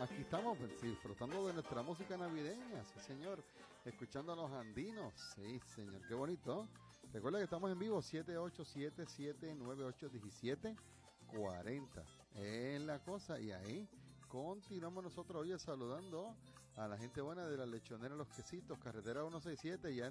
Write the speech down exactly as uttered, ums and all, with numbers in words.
Aquí estamos, pues, sí, disfrutando de nuestra música navideña, sí señor, escuchando a los andinos, sí señor, qué bonito. Recuerda que estamos en vivo, siete ocho siete, siete nueve ocho, uno siete cuatro cero, es la cosa, y ahí continuamos nosotros hoy saludando a la gente buena de la Lechonera Los Quesitos, carretera ciento sesenta y siete, ya